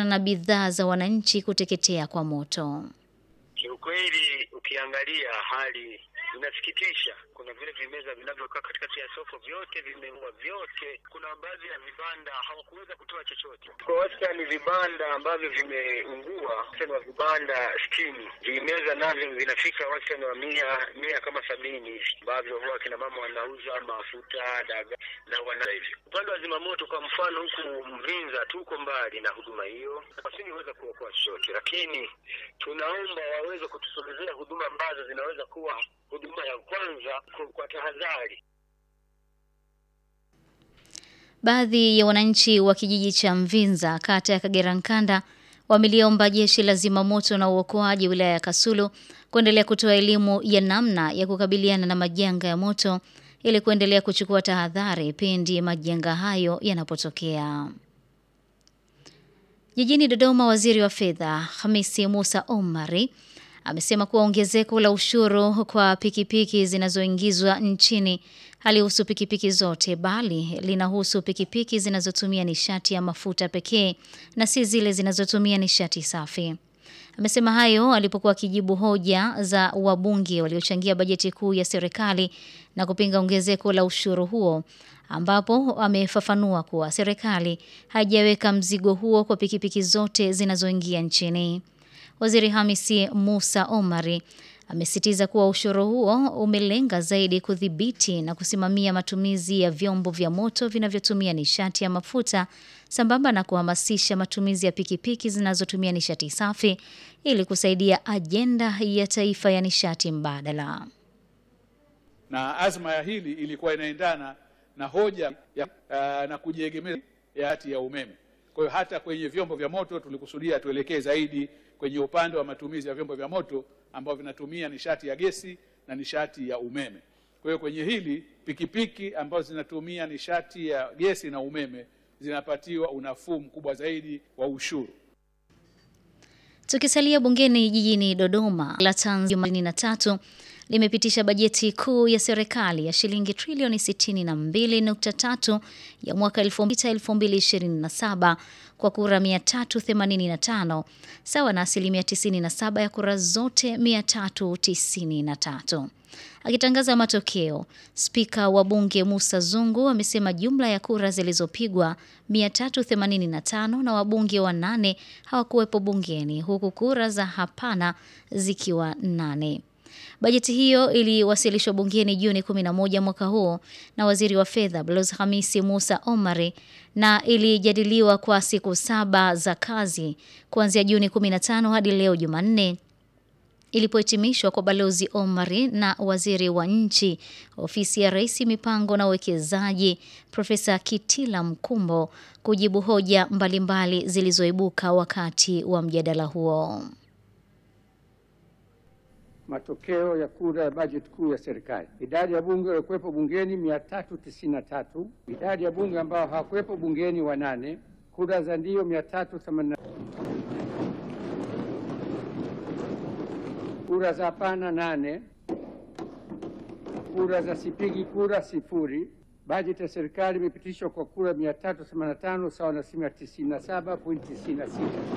na bidhaa za wananchi kuteketea kwa moto. Kiukweli ukiangalia hali inasikitisha. Kuna vile vimeza vinavyokaa katikati ya soko vyote vimeungua vyote. Kuna baadhi ya vibanda hawakuweza kutoa chochote. Kwa wastani vibanda ambavyo vimeungua wastani wa vibanda 60. Vimeza navyo vinafika wastani wa 100 kama 70 hivi. Ambavyo huwa kina mama wanauza mafuta, dagaa na wana hivi. Upande wa zimamoto kwa mfano huku Mvinza tuko mbali na huduma hiyo. Wasingeweza kuokoa chochote, lakini tunaomba waweze kutusogezea huduma ambazo zinaweza kuwa huduma ya kwanza kwa tahadhari. Baadhi ya wananchi wa kijiji cha Mvinza, kata ya Kagera-Nkanda, wameliomba jeshi la zimamoto na uokoaji wilaya ya Kasulu kuendelea kutoa elimu ya namna ya kukabiliana na majanga ya moto ili kuendelea kuchukua tahadhari pindi majanga hayo yanapotokea. Jijini Dodoma, waziri wa fedha Hamisi Musa Omari amesema kuwa ongezeko la ushuru kwa pikipiki zinazoingizwa nchini halihusu pikipiki zote, bali linahusu pikipiki zinazotumia nishati ya mafuta pekee na si zile zinazotumia nishati safi. Amesema hayo alipokuwa akijibu hoja za wabunge waliochangia bajeti kuu ya serikali na kupinga ongezeko la ushuru huo, ambapo amefafanua kuwa serikali haijaweka mzigo huo kwa pikipiki zote zinazoingia nchini. Waziri Hamisi Musa Omari amesitiza kuwa ushuru huo umelenga zaidi kudhibiti na kusimamia matumizi ya vyombo vya moto vinavyotumia nishati ya mafuta sambamba na kuhamasisha matumizi ya pikipiki zinazotumia nishati safi ili kusaidia ajenda ya taifa ya nishati mbadala. Na azma ya hili ilikuwa inaendana na hoja ya na kujiegemeza ya umeme. Kwa hiyo hata kwenye vyombo vya moto tulikusudia tuelekee zaidi kwenye upande wa matumizi ya vyombo vya moto ambao vinatumia nishati ya gesi na nishati ya umeme. Kwa hiyo kwenye hili pikipiki ambazo zinatumia nishati ya gesi na umeme zinapatiwa unafuu mkubwa zaidi wa ushuru. Tukisalia bungeni jijini Dodoma, la Tanzania 3 limepitisha bajeti kuu ya serikali ya shilingi trilioni 62.3 ya mwaka 2027 kwa kura 385 sawa na asilimia 97 ya kura zote 393. Akitangaza matokeo, Spika wa Bunge Musa Zungu amesema jumla ya kura zilizopigwa 385 na wabunge 8 hawakuwepo bungeni, huku kura za hapana zikiwa 8. Bajeti hiyo iliwasilishwa bungeni Juni 11 mwaka huu na waziri wa fedha Balozi Hamisi Musa Omari na ilijadiliwa kwa siku 7 za kazi kuanzia Juni 15 hadi leo Jumanne ilipohitimishwa kwa Balozi Omari na waziri wa nchi ofisi ya Rais mipango na uwekezaji Profesa Kitila Mkumbo kujibu hoja mbalimbali zilizoibuka wakati wa mjadala huo. Matokeo ya kura ya bajeti kuu ya serikali. Idadi ya bunge waliokuwepo bungeni 393, idadi ya bunge ambao hawakuwepo bungeni 8, kura za ndio 380, kura za hapana 8, kura za sipigi kura 0. Bajeti ya serikali imepitishwa kwa kura 385 sawa na asilimia 97.96.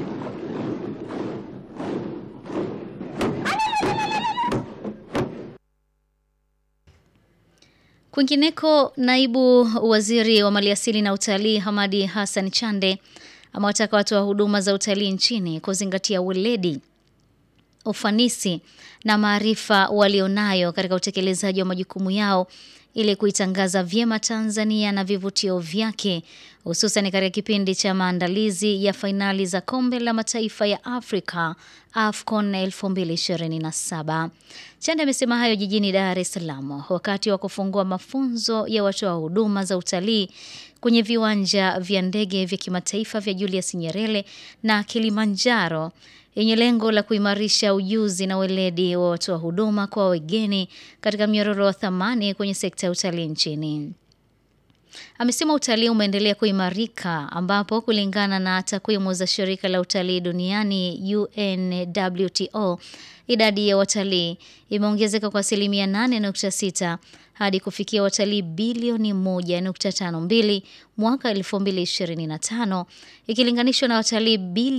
Kwingineko, naibu waziri wa maliasili na utalii Hamadi Hassan Chande amewataka watu wa huduma za utalii nchini kuzingatia weledi, ufanisi na maarifa walionayo katika utekelezaji wa majukumu yao ili kuitangaza vyema Tanzania na vivutio vyake, hususan katika kipindi cha maandalizi ya fainali za kombe la mataifa ya Afrika AFCON 2027. Chande amesema hayo jijini Dar es Salaam wakati wa kufungua mafunzo ya watoa huduma za utalii kwenye viwanja vya ndege vya kimataifa vya Julius Nyerere na Kilimanjaro yenye lengo la kuimarisha ujuzi na weledi wa watoa huduma kwa wageni katika mnyororo wa thamani kwenye sekta ya utalii nchini. Amesema utalii umeendelea kuimarika ambapo kulingana na takwimu za shirika la utalii duniani UNWTO, idadi ya watalii imeongezeka kwa asilimia 8.6 hadi kufikia watalii bilioni 1.52 mwaka 2025 ikilinganishwa na watalii bilioni